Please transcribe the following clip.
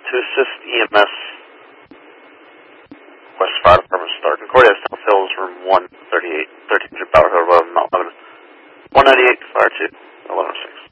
to assist EMS. West Fire Department Star Concordia, South Hills, room 138, 1300 Bower Hill Road, Mount Lebanon. 198, Fire 2, 1106.